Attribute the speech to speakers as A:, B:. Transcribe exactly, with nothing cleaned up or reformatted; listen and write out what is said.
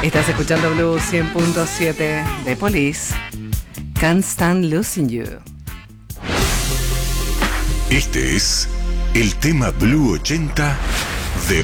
A: Estás escuchando Blue cien punto siete de Police. Can't Stand Losing You.
B: Este es el tema Blue ochenta de